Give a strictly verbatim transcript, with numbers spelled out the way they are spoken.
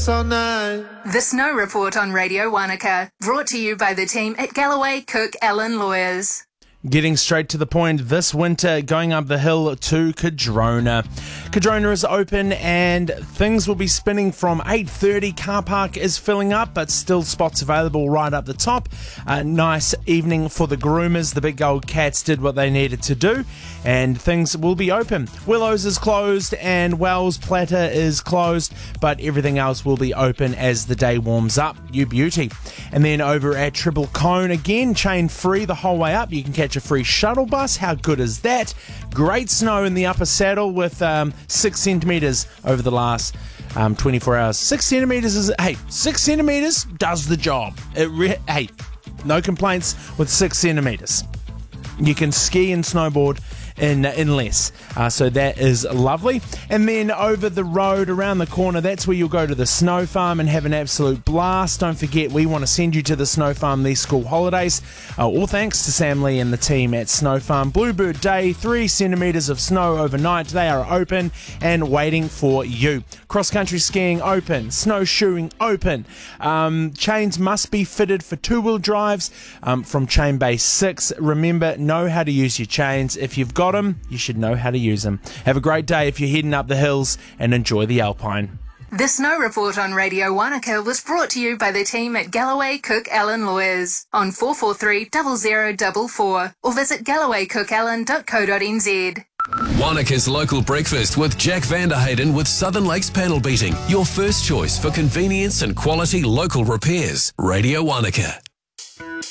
dance all night. The Snow Report on Radio Wanaka, brought to you by the team at Galloway Cook Allen Lawyers. Getting straight to the point, this winter going up the hill to Cardrona. Cardrona is open and things will be spinning from eight thirty. Car park is filling up, but still spots available right up the top. A nice evening for the groomers. The big old cats did what they needed to do, and things will be open. Willows is closed and Wells Platter is closed, but everything else will be open as the day warms up. You beauty. And then over at Triple Cone, again, chain free the whole way up. You can catch a free shuttle bus. How good is that? Great snow in the upper saddle with um, six centimetres over the last um, twenty-four hours. Six centimetres is, hey, six centimetres does the job. It re- hey, no complaints with six centimetres. You can ski and snowboard in, in less. Uh, so that is lovely. And then over the road around the corner, that's where you'll go to the snow farm and have an absolute blast. Don't forget, we want to send you to the snow farm these school holidays. Uh, all thanks to Sam Lee and the team at Snow Farm. Bluebird Day, three centimetres of snow overnight. They are open and waiting for you. Cross-country skiing open. Snowshoeing open. Um, chains must be fitted for two-wheel drives um, from Chain Base six. Remember, know how to use your chains. If you've got them, you should know how to use them. Have a great day if you're heading up the hills and enjoy the Alpine. The Snow Report on Radio Wanaka was brought to you by the team at Galloway Cook Allen Lawyers on four four three, zero zero four four or visit galloway cook allen dot co dot n z. Wanaka's local breakfast with Jack Vanderhayden with Southern Lakes Panel Beating. Your first choice for convenience and quality local repairs. Radio Wanaka.